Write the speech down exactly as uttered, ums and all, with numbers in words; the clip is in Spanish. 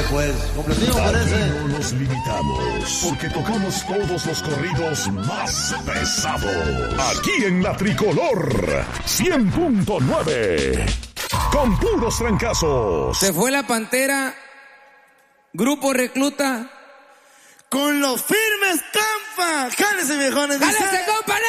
Ándale pues, complacido por ese. No nos limitamos, porque tocamos todos los corridos más pesados. Aquí en La Tricolor, cien punto nueve. Con puros trancazos. Se fue la Pantera, Grupo Recluta. Con los firmes Campa. Jálese, viejones. ¡Jálese, compa!